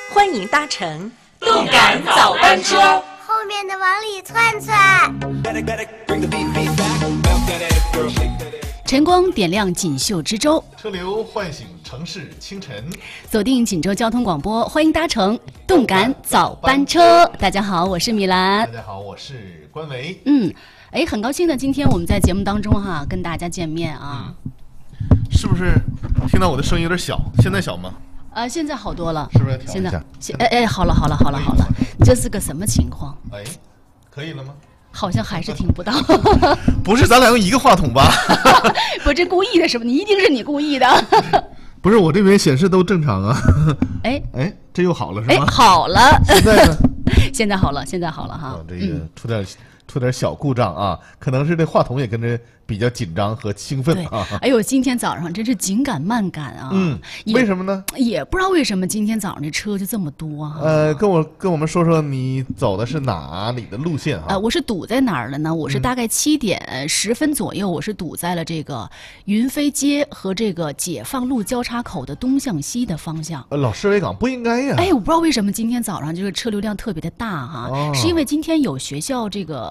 欢迎搭乘动感早班车， 后面的往里窜窜。 晨光点亮锦绣之舟， 车流唤醒城市清晨。 锁定锦州交通广播，欢迎搭乘动感早班车。大家好，我是米兰。 大家好，我是关维。 很高兴的，今天我们在节目当中跟大家见面啊。 是不是听到我的声音有点小？现在小吗？ 现在好多了， 是不是调一下？ 现在好了，这是个什么情况？ 可以了吗？ 好像还是听不到。 不是咱俩用一个话筒吧？ 我这故意的，是不是？一定是你故意的。 不是，我这边显示都正常啊。这又好了是吗？ 好了。 现在呢？ 现在好了哈。 这个出点小故障啊，可能是这话筒也跟着比较紧张和兴奋啊。 今天早上真是紧赶慢赶啊。 为什么呢？ 也不知道为什么今天早上这车就这么多啊。 跟我们说说你走的是哪里的路线啊？ 我是堵在哪儿了呢？我是大概7点10分左右，我是堵在了这个云飞街和这个解放路交叉口的东向西的方向。 老市委港不应该呀。 我不知道为什么今天早上这个车流量特别的大哈。是因为今天有学校这个